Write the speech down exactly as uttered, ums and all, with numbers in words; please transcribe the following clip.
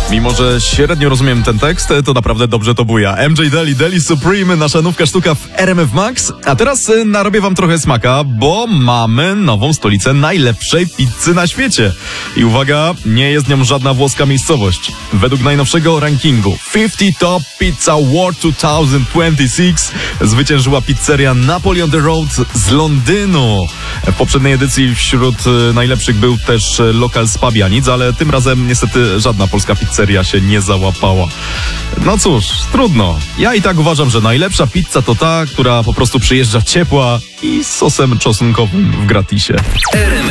Mimo że średnio rozumiem ten tekst, to naprawdę dobrze to buja. M J Deli, Deli Supreme, nasza nówka sztuka w R M F Max. A teraz y, narobię wam trochę smaka, bo mamy nową stolicę najlepszej pizzy na świecie. I uwaga, nie jest nią żadna włoska miejscowość. Według najnowszego rankingu pięćdziesiąt Top Pizza Award dwa tysiące dwudziesty szósty zwyciężyła pizzeria Napoli on the Road z Londynu. W poprzedniej edycji wśród y, najlepszych był też y, lokal z Pabianic, ale tym razem niestety żadna polska pizzeria się nie załapała. No cóż, trudno. Ja i tak uważam, że najlepsza pizza to ta, która po prostu przyjeżdża ciepła i z sosem czosnkowym w gratisie.